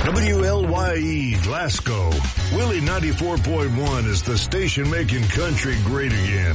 WLYE Glasgow. Willie 94.1 is the station making country great again.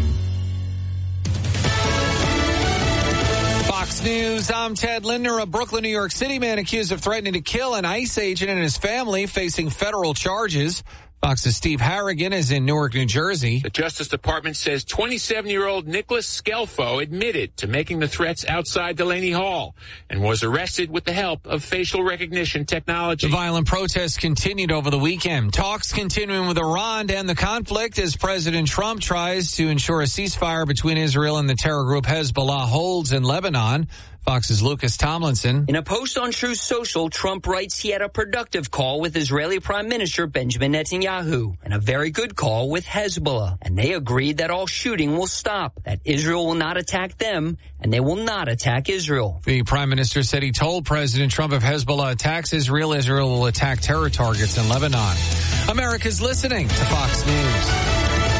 Fox News, I'm Ted Lindner. A Brooklyn, New York City man accused of threatening to kill an ICE agent and his family facing federal charges. Fox's Steve Harrigan is in Newark, New Jersey. The Justice Department says 27-year-old Nicholas Scelfo admitted to making the threats outside Delaney Hall and was arrested with the help of facial recognition technology. The violent protests continued over the weekend. Talks continuing with Iran to end the conflict as President Trump tries to ensure a ceasefire between Israel and the terror group Hezbollah holds in Lebanon. Fox's Lucas Tomlinson. In a post on Truth Social, Trump writes he had a productive call with Israeli Prime Minister Benjamin Netanyahu and a very good call with Hezbollah. And they agreed that all shooting will stop, that Israel will not attack them, and they will not attack Israel. The Prime Minister said he told President Trump if Hezbollah attacks Israel, Israel will attack terror targets in Lebanon. America's listening to Fox News.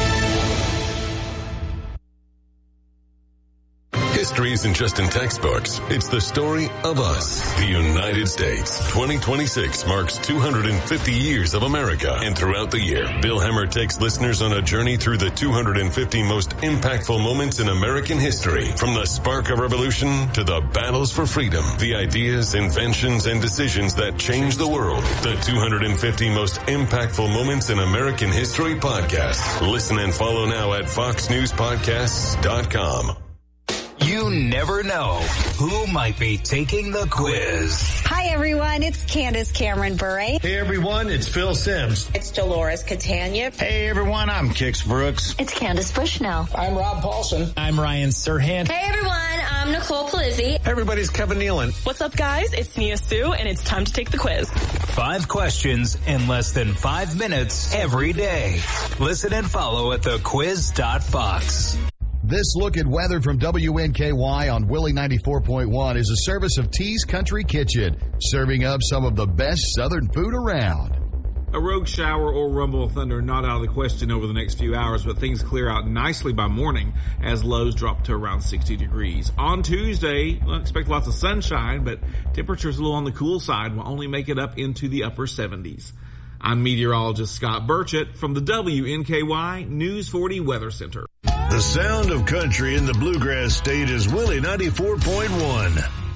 History isn't just in textbooks. It's the story of us. The United States. 2026 marks 250 years of America. And throughout the year, Bill Hemmer takes listeners on a journey through the 250 most impactful moments in American history. From the spark of revolution to the battles for freedom. The ideas, inventions, and decisions that changed the world. The 250 most impactful moments in American history podcast. Listen and follow now at foxnewspodcasts.com. You never know who might be taking the quiz. Hi, everyone. It's Candace Cameron Bure. Hey, everyone. It's Phil Sims. It's Dolores Catania. Hey, everyone. I'm Kix Brooks. It's Candace Bushnell. I'm Rob Paulson. I'm Ryan Serhant. Hey, everyone. I'm Nicole Polizzi. Hey, everybody's Kevin Nealon. What's up, guys? It's Nia Sue, and it's time to take the quiz. 5 questions in less than 5 minutes every day. Listen and follow at thequiz.fox. This look at weather from WNKY on Willie 94.1 is a service of Tee's Country Kitchen, serving up some of the best southern food around. A rogue shower or rumble of thunder not out of the question over the next few hours, but things clear out nicely by morning as lows drop to around 60 degrees. On Tuesday, we'll expect lots of sunshine, but temperatures a little on the cool side will only make it up into the upper 70s. I'm meteorologist Scott Burchett from the WNKY News 40 Weather Center. The sound of country in the Bluegrass State is Willie 94.1.